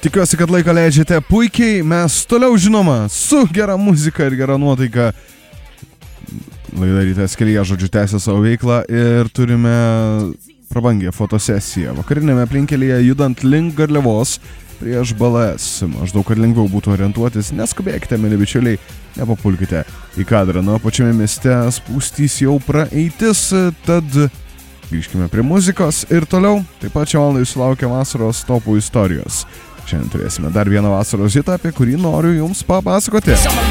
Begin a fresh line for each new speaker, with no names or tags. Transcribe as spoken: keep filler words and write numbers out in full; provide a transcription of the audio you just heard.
Tikiuosi, kad laiką leidžiate puikiai, mes toliau žinoma su gera muzika ir gera nuotaika. Laida Rytas kelyje, žodžiu, tęsia savo veiklą ir turime prabangę fotosesiją. Vakarinėme aplinkelyje judant link Garliavos prieš Balas. Maždaug, kad lengviau būtų orientuotis, neskubėkite, mėly bičiuliai, nepapulkite į kadrą. Na, pačiame mieste spūstys jau praeitis, tad grįžkime prie muzikos ir toliau. Taip pat čia valandai sulaukia vasaros topų istorijos. Šiandien turėsime dar vieną vasaros hitą, apie kurį noriu jums papasakoti.